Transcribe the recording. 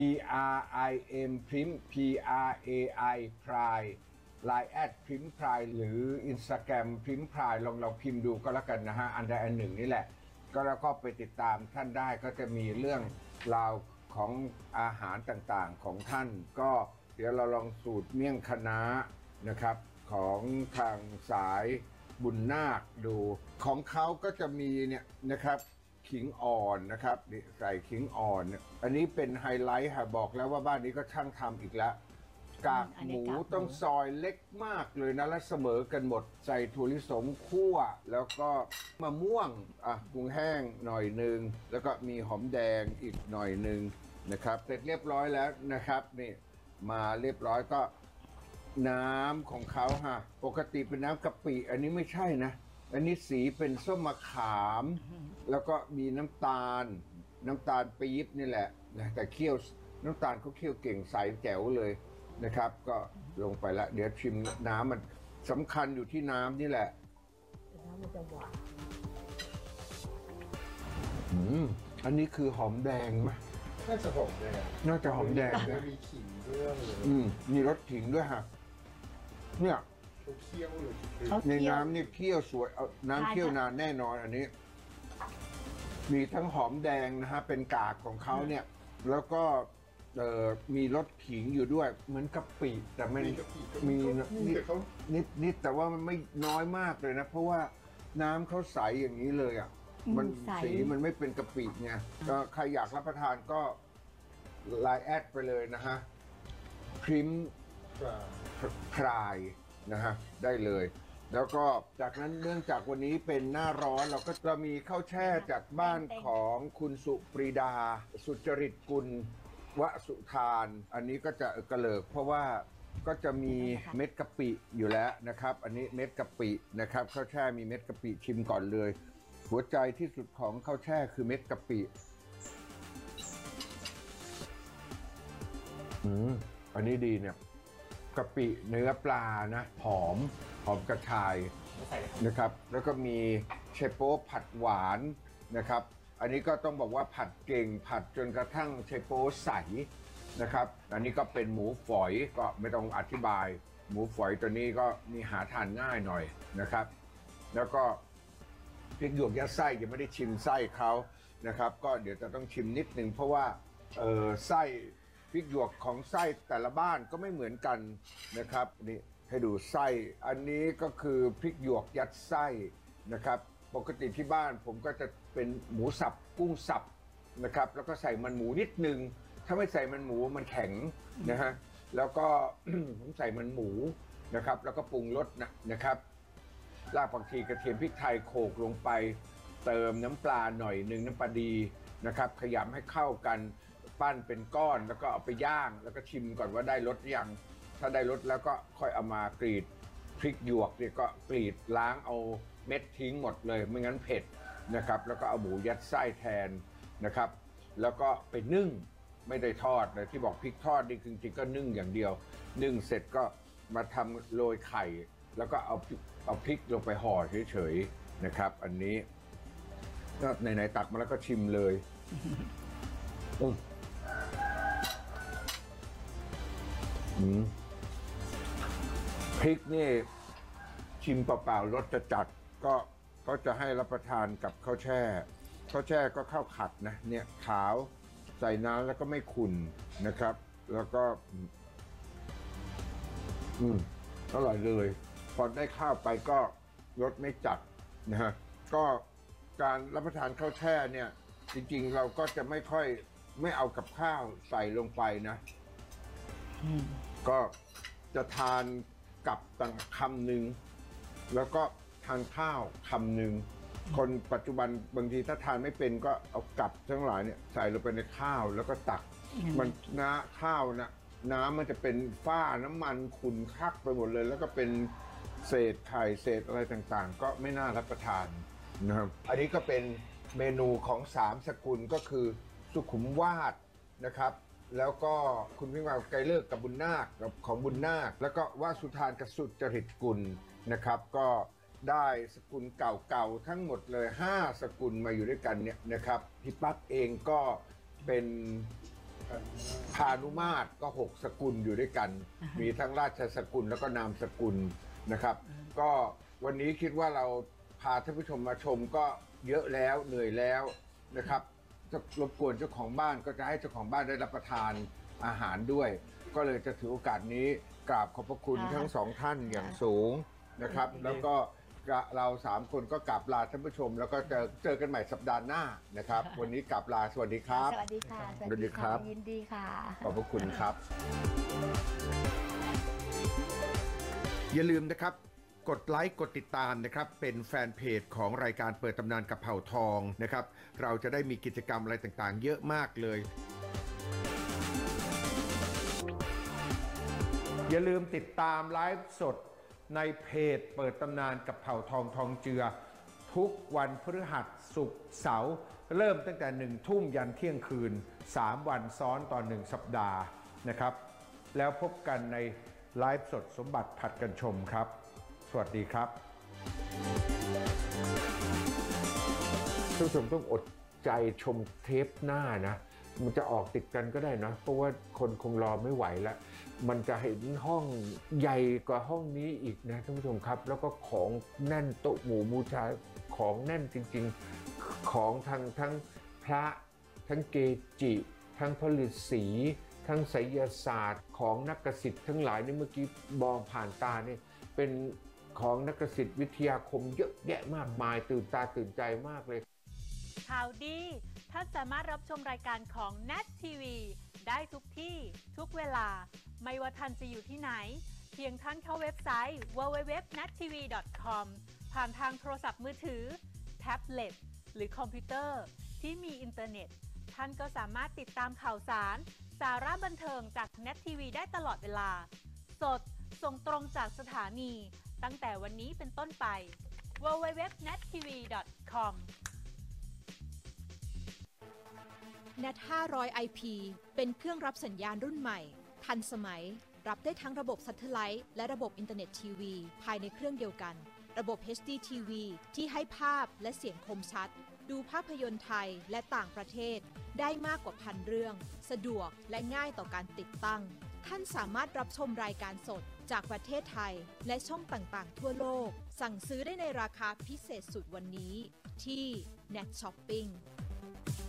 PRIM พริม PRAI พรายไลน์แอดพริมพรายหรือ Instagram พริมพรายลองเราพิมพ์ดูก็แล้วกันนะฮะอันใดอันหนึ่งนี่แหละก็แล้วก็ไปติดตามท่านได้ก็จะมีเรื่องราวของอาหารต่างๆของท่านก็เดี๋ยวเราลองสูตรเมี่ยงคะน้านะครับของทางสายบุญนาคดูของเขาก็จะมีเนี่ยนะครับขิงอ่อนนะครับใส่ขิงอ่อนเนี่ยอันนี้เป็นไฮไลท์ค่ะบอกแล้วว่าบ้านนี้ก็ช่างทำอีกแล้วกากหมูต้องซอยเล็กมากเลยนะและเสมอกันหมดใส่ถั่วลิสงคั่วแล้วก็มะม่วงกุ้งแห้งหน่อยหนึ่งแล้วก็มีหอมแดงอีกหน่อยหนึ่งนะครับเสร็จเรียบร้อยแล้วนะครับนี่มาเรียบร้อยก็น้ำของเขาฮะปกติเป็นน้ำกะปิอันนี้ไม่ใช่นะอันนี้สีเป็นส้มมะขามแล้วก็มีน้ำตาลปี๊บนี่แหละนะแต่เคี่ยวน้ำตาลเขาเคี่ยวเก่งใสแจ๋วเลยนะครับก็ลงไปละเดี๋ยวชิมน้ำมันสำคัญอยู่ที่น้ำนี่แหละน้ำมันจะหวานอันนี้คือหอมแดงไหมน่าจะหอมแดงน่าจะหอมแดงนะมีขิงด้วยมีรสขิงด้วยฮะเนี่ยเขาเคี่ยวเลยในน้ำนี่เคี่ยวสวยเอาน้ำเคี่ยวนานแน่นอนอันนี้มีทั้งหอมแดงนะฮะเป็นกากของเขาเนี่ยแล้วก็มีรสขิงอยู่ด้วยเหมือนกะปิแต่ไม่มีนิดแต่ว่ามันไม่น้อยมากเลยนะเพราะว่าน้ำเขาใสอย่างนี้เลยอ่ะมันสีมันไม่เป็นกะปิไงก็ใครอยากรับประทานก็ไลน์แอดไปเลยนะฮะพริมพรายนะฮะได้เลยแล้วก็จากนั้นเนื่องจากวันนี้เป็นหน้าร้อนเราก็จะมีข้าวแช่จากบ้านของคุณสุปรีดาสุจริตกุลวสุธานอันนี้ก็จะกระเลิกเพราะว่าก็จะมีเม็ดกะปิอยู่แล้วนะครับอันนี้เม็ดกะปินะครับข้าวแช่มีเม็ดกะปิชิมก่อนเลยหัวใจที่สุดของข้าวแช่คือเม็ดกะปิอันนี้ดีเนี่ยกะปิเนื้อปลานะหอมกระชายนะครับแล้วก็มีเชโป๊ผัดหวานนะครับอันนี้ก็ต้องบอกว่าผัดเก่งผัดจนกระทั่งเชโป๊ใสนะครับอันนี้ก็เป็นหมูฝอยก็ไม่ต้องอธิบายหมูฝอยตัวนี้ก็มีหาทานง่ายหน่อยนะครับแล้วก็พริกหยวกยัดไส้ยังไม่ได้ชิมไส้เขานะครับก็เดี๋ยวจะต้องชิมนิดนึงเพราะว่าไส้พริกหยวกของไส้แต่ละบ้านก็ไม่เหมือนกันนะครับนี่ให้ดูไส้อันนี้ก็คือพริกหยวกยัดไส้นะครับปกติที่บ้านผมก็จะเป็นหมูสับกุ้งสับนะครับแล้วก็ใส่มันหมูนิดนึงถ้าไม่ใส่มันหมูมันแข็งนะฮะแล้วก็ ผมใส่มันหมูนะครับแล้วก็ปรุงรสนะครับรากผักชีกระเทียมพริกไทยโขลกลงไปเติมน้ำปลาหน่อยหนึ่งน้ำปลาดีนะครับขยำให้เข้ากันปั้นเป็นก้อนแล้วก็เอาไปย่างแล้วก็ชิมก่อนว่าได้รสหรือยังถ้าได้รสแล้วก็ค่อยเอามากรีดพริกหยวกเนี่ยก็กรีดล้างเอาเม็ดทิ้งหมดเลยไม่งั้นเผ็ดนะครับแล้วก็เอาหมูยัดไส้แทนนะครับแล้วก็ไปนึ่งไม่ได้ทอดเลยที่บอกพริกทอดนี่จริงๆก็นึ่งอย่างเดียวนึ่งเสร็จก็มาทำโรยไข่แล้วก็เอาพริกลงไปห่อเฉยๆนะครับอันนี้ก็ไหนๆตักมาแล้วก็ชิมเลยพริกนี่ชิมเปล่าๆรสจะจัดก็จะให้รับประทานกับข้าวแช่ก็ข้าวขัดนะเนี่ยขาวใส่น้ำแล้วก็ไม่ขุ่นนะครับแล้วก็อร่อยเลยพอได้ข้าวไปก็รสไม่จัดนะฮะก็การรับประทานข้าวแช่เนี่ยจริงๆเราก็จะไม่เอากับข้าวใส่ลงไปนะก็จะทานกับต่างคำหนึ่งแล้วก็ทานข้าวคำหนึ่งคนปัจจุบันบางทีถ้าทานไม่เป็นก็เอากับทั้งหลายเนี่ยใส่ลงไปในข้าวแล้วก็ตักมันข้าวนะน้ำมันจะเป็นฝ้าน้ำมันขุ่นคักไปหมดเลยแล้วก็เป็นเศษไข่เศษอะไรต่างๆก็ไม่น่ารับประทานนะครับอันนี้ก็เป็นเมนูของ3สกุลก็คือสุขุมวาทนะครับแล้วก็คุณพิมพ์ไกรเลิกกับบุญนาคของบุญนาคแล้วก็วสุธานกับสุจริตกุลนะครับก็ได้สกุลเก่าๆทั้งหมดเลย5สกุลมาอยู่ด้วยกันเนี่ยนะครับพี่ปั๊บเองก็เป็นพานุมาตรก็6สกุลอยู่ด้วยกัน มีทั้งราชสกุลแล้วก็นามสกุลนะครับ ก็วันนี้คิดว่าเราพาท่านผู้ชมมาชมก็เยอะแล้วเหนื่อยแล้วนะครับจะรบกวนเจ้าของบ้านก็จะให้เจ้าของบ้านได้รับประทานอาหารด้วย ก็เลยจะถือโอกาสนี้กราบขอบพระคุณทั้งสองท่านอย่างสูงนะครับ แล้วก็เรา3คนก็กราบลาท่านผู้ชม แล้วก็จะเจอกันใหม่สัปดาห์หน้านะครับ วันนี้กราบลาสวัสดีครับสวัสดีค่ะสวัสดีครับยินดีค่ะขอบพระคุณครับ อย่าลืมนะครับกดไลค์กดติดตามนะครับเป็นแฟนเพจของรายการเปิดตำนานกับเผ่าทองนะครับเราจะได้มีกิจกรรมอะไรต่างๆเยอะมากเลยอย่าลืมติดตามไลฟ์สดในเพจเปิดตำนานกับเผ่าทองทองเจือทุกวันพฤหัสศุกร์เสาร์เริ่มตั้งแต่1 ทุ่มยันเที่ยงคืน3 วันซ้อนต่อ1 สัปดาห์นะครับแล้วพบกันในไลฟ์สดสมบัติผัดกันชมครับสวัสดีครับท่านผู้ชมต้องอดใจชมเทปหน้านะมันจะออกติดกันก็ได้นะเพราะว่าคนคงรอไม่ไหวแล้วมันจะเห็นห้องใหญ่กว่าห้องนี้อีกนะท่านผู้ชมครับแล้วก็ของแน่นโต๊ะหมู่บูชาของแน่นจริงๆของทั้งพระทั้งเกจิทั้งผลิตสีทั้งไสยศาสตร์ของนักกษิตทั้งหลายนี่เมื่อกี้มองผ่านตาเนี่ยเป็นของนักกษิตวิทยาคมเยอะแยะมากมายตื่นตาตื่นใจมากเลยข่าวดีท่านสามารถรับชมรายการของ NET TV ได้ทุกที่ทุกเวลาไม่ว่าท่านจะอยู่ที่ไหนเพียงท่านเข้าเว็บไซต์ www.nettv.com ผ่านทางโทรศัพท์มือถือแท็บเล็ตหรือคอมพิวเตอร์ที่มีอินเทอร์เน็ตท่านก็สามารถติดตามข่าวสารสาระบันเทิงจาก NET TV ได้ตลอดเวลาสดส่งตรงจากสถานีตั้งแต่วันนี้เป็นต้นไป www.nettv.com NET 500 IP เป็นเครื่องรับสัญญาณรุ่นใหม่ทันสมัยรับได้ทั้งระบบซัตเทไลท์และระบบอินเทอร์เน็ตทีวีภายในเครื่องเดียวกันระบบ HD TV ที่ให้ภาพและเสียงคมชัดดูภาพยนตร์ไทยและต่างประเทศได้มากกว่า1,000 เรื่องสะดวกและง่ายต่อการติดตั้งท่านสามารถรับชมรายการสดจากประเทศไทยและช่องต่างๆทั่วโลกสั่งซื้อได้ในราคาพิเศษสุดวันนี้ที่ NET Shopping